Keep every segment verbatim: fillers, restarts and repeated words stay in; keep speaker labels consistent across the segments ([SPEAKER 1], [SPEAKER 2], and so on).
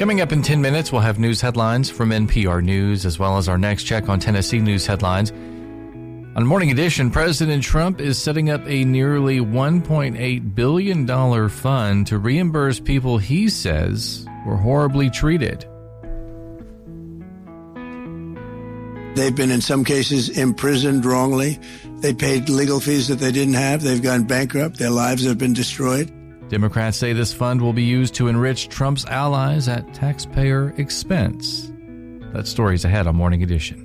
[SPEAKER 1] Coming up in ten minutes, we'll have news headlines from N P R News, as well as our next check on Tennessee news headlines. On Morning Edition, President Trump is setting up a nearly one point eight billion dollars fund to reimburse people he says were horribly treated.
[SPEAKER 2] They've been, in some cases, imprisoned wrongly. They paid legal fees that they didn't have. They've gone bankrupt. Their lives have been destroyed.
[SPEAKER 1] Democrats say this fund will be used to enrich Trump's allies at taxpayer expense. That story's ahead on Morning Edition.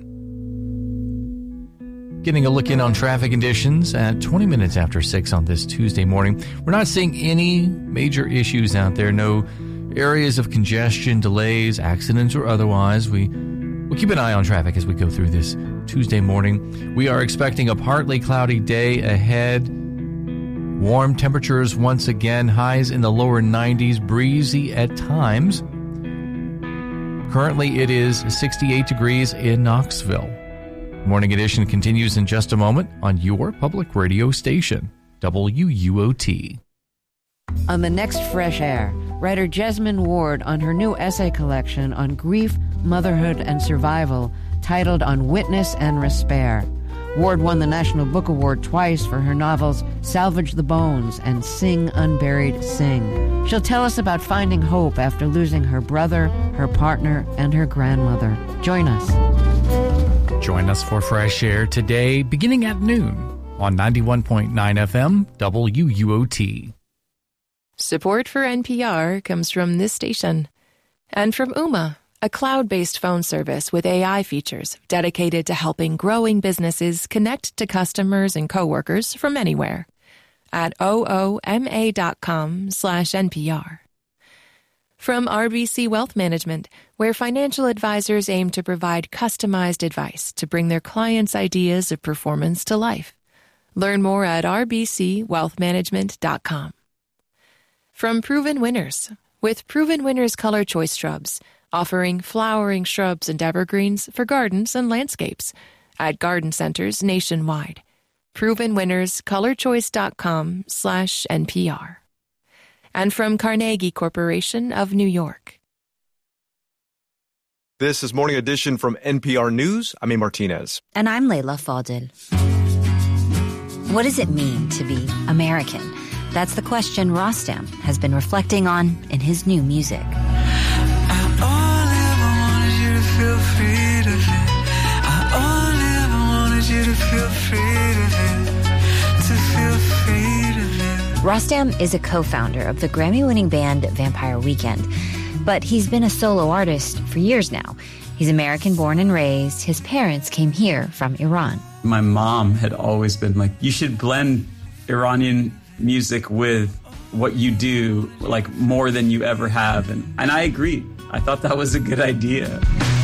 [SPEAKER 1] Getting a look in on traffic conditions at twenty minutes after six on this Tuesday morning. We're not seeing any major issues out there. No areas of congestion, delays, accidents, or otherwise. We, we'll keep an eye on traffic as we go through this Tuesday morning. We are expecting a partly cloudy day ahead. Warm temperatures once again, highs in the lower nineties, breezy at times. Currently it is sixty-eight degrees in Knoxville. Morning Edition continues in just a moment on your public radio station, W U O T.
[SPEAKER 3] On the next Fresh Air, writer Jesmyn Ward on her new essay collection on grief, motherhood, and survival, titled On Witness and Respair. Ward won the National Book Award twice for her novels Salvage the Bones and Sing Unburied Sing. She'll tell us about finding hope after losing her brother, her partner, and her grandmother. Join us.
[SPEAKER 1] Join us for Fresh Air today, beginning at noon on ninety-one point nine F M W U O T.
[SPEAKER 4] Support for N P R comes from this station and from Ooma, a cloud-based phone service with A I features dedicated to helping growing businesses connect to customers and coworkers from anywhere at ooma.com slash NPR. From R B C Wealth Management, where financial advisors aim to provide customized advice to bring their clients' ideas of performance to life. Learn more at r b c wealth management dot com. From Proven Winners, with Proven Winners Color Choice Shrubs, offering flowering shrubs and evergreens for gardens and landscapes at garden centers nationwide. Proven Winners Color Choice dot com slash N P R. And from Carnegie Corporation of New York.
[SPEAKER 5] This is Morning Edition from N P R News. I'm A. Martinez.
[SPEAKER 6] And I'm Layla Fadel. What does it mean to be American? That's the question Rostam has been reflecting on in his new music.
[SPEAKER 7] Feel free to live. I only ever wanted you to feel free to live, to feel free to live.
[SPEAKER 6] Rostam is a co-founder of the Grammy-winning band Vampire Weekend, but he's been a solo artist for years now. He's American-born and raised. His parents came here from Iran.
[SPEAKER 8] My mom had always been like, you should blend Iranian music with what you do, like more than you ever have. And, and I agreed. I thought that was a good idea.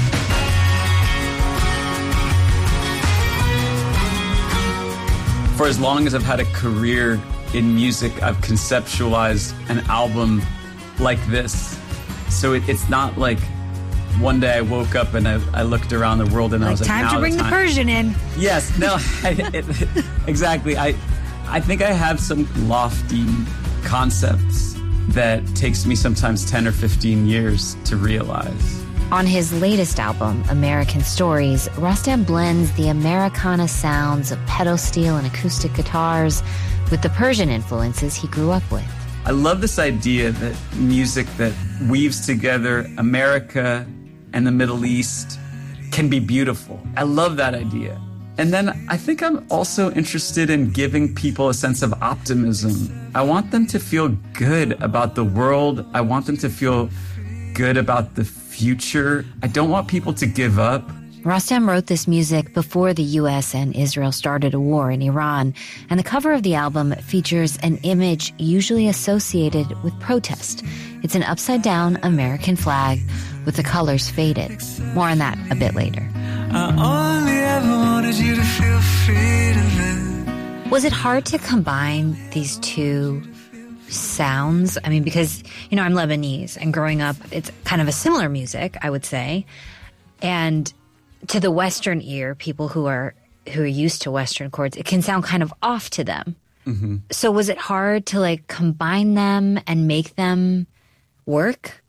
[SPEAKER 8] For as long as I've had a career in music, I've conceptualized an album like this. So it, it's not like one day I woke up and I, I looked around the world and
[SPEAKER 9] like,
[SPEAKER 8] I was like,
[SPEAKER 9] time to bring the, the Persian in.
[SPEAKER 8] Yes, no, I, it, exactly. I, I think I have some lofty concepts that takes me sometimes ten or fifteen years to realize.
[SPEAKER 6] On his latest album, American Stories, Rostam blends the Americana sounds of pedal steel and acoustic guitars with the Persian influences he grew up with.
[SPEAKER 8] I love this idea that music that weaves together America and the Middle East can be beautiful. I love that idea. And then I think I'm also interested in giving people a sense of optimism. I want them to feel good about the world. I want them to feel good about the future. I don't want people to give up.
[SPEAKER 6] Rostam wrote this music before the U S and Israel started a war in Iran, and the cover of the album features an image usually associated with protest. It's an upside-down American flag with the colors faded. More on that a bit later.
[SPEAKER 7] I only ever wanted you to feel free to live.
[SPEAKER 6] Was it hard to combine these two sounds? I mean, because, you know, I'm Lebanese, and growing up, it's kind of a similar music, I would say. And to the Western ear, people who are who are used to Western chords, it can sound kind of off to them. Mm-hmm. So was it hard to, like, combine them and make them work?